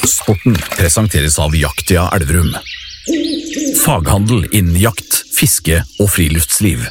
Sporten presenteres av Jaktia Elverum. Faghandel innen jakt, fiske og friluftsliv.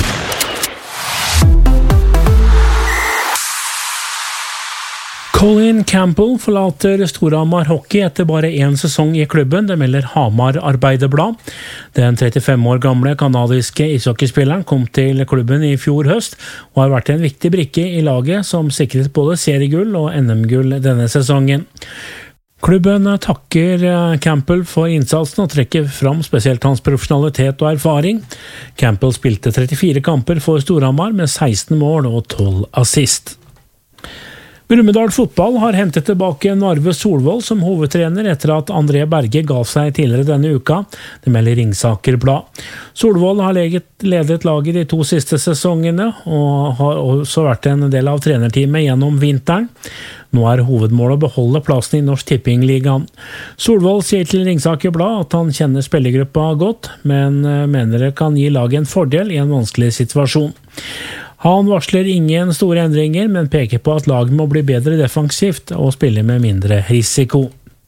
Colin Campbell forlater Storhamar Hockey etter bare 1 sesong i klubben, det melder Hamar Arbeiderblad. Den 35 år gamle kanadiske ishockeyspilleren kom til klubben i fjor høst, og har vært en viktig brikke i laget som sikret både seriegull og NM-gull denne sesongen. Klubben takker Campbell for innsatsen og trekker fram spesielt hans profesjonalitet og erfaring. Campbell spilte 34 kamper for Storhamar med 16 mål og 12 assist. Brumunddal fotball har hentet tilbake Narve Solvold som hovedtrener etter at André Berge ga seg tidligere denne uka, det melder Ringsaker Blad. Solvold har ledet laget de 2 siste sesongene, og har også vært en del av trenerteamet gjennom vinteren. Nå er hovedmålet å beholde plassen i Norsk Tippingligaen. Solvold sier til Ringsaker Blad at han kjenner spillergruppa godt, men mener det kan gi laget en fordel i en vanskelig situasjon. Han varsler ingen store endringer, men peker på at laget må bli bedre defensivt og spille med mindre risiko.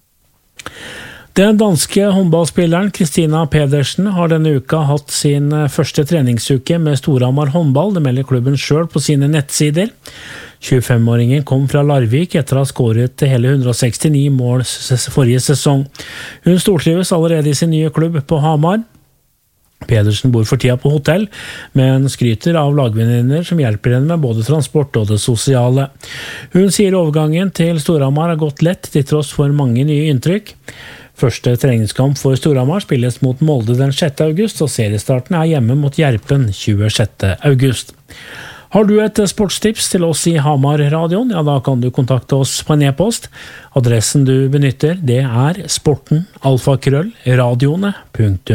Den danske håndballspilleren Christina Pedersen har denne uka hatt sin første treningsuke med Storhamar håndball, det melder klubben selv på sine nettsider. 25-åringen kom fra Larvik etter å ha skåret hele 169 mål forrige sesong. Hun stortrives allerede i sin nye klubb på Hamar. Pedersen bor for tida på hotell, men skryter av lagvenninner som hjelper henne med både transport og det sosiale. Hun sier overgangen til Storhamar har gått lett til tross for mange nye inntrykk. Første treningskamp for Storhamar spilles mot Molde den 6. august, og seriestarten er hjemme mot Gjerpen 26. august. Har du et sportstips til oss i Hamar-radioen, ja da kan du kontakte oss på en e-post. Adressen du benytter, det er sporten@radioene.no.